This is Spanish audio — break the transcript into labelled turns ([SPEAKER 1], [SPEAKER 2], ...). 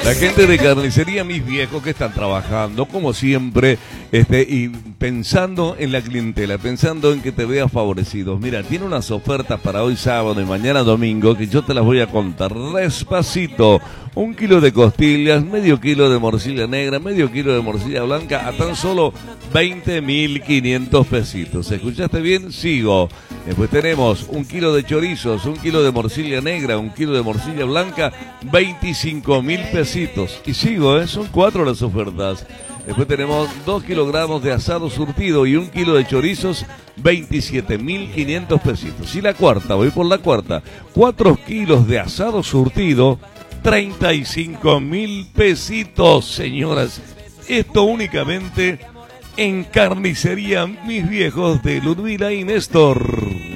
[SPEAKER 1] La gente de Carnicería Mis Viejos que están trabajando, como siempre, y pensando en la clientela, pensando en que te veas favorecidos. Mira, tiene unas ofertas para hoy sábado y mañana domingo que yo te las voy a contar despacito. 1 kilo de costillas, medio kilo de morcilla negra, medio kilo de morcilla blanca a tan solo 20.500 pesitos. ¿Escuchaste bien? Sigo. Después tenemos 1 kilo de chorizos, 1 kilo de morcilla negra, 1 kilo de morcilla blanca, 25.000 pesitos. Y sigo, son 4 las ofertas. Después tenemos 2 kilogramos de asado surtido y 1 kilo de chorizos, 27.500 pesitos. Y la cuarta, voy por la cuarta, 4 kilos de asado surtido, 35.000 pesitos, señoras. Esto únicamente en Carnicería Mis Viejos de Ludmila y Néstor.